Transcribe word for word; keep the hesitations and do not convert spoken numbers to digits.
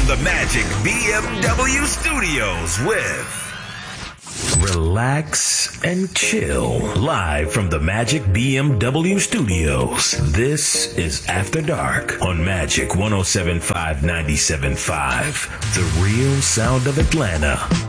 the Magic B M W Studios with Relax and Chill. Live from the Magic B M W Studios. This is After Dark on Magic one oh seven point five, ninety-seven point five. The real sound of Atlanta.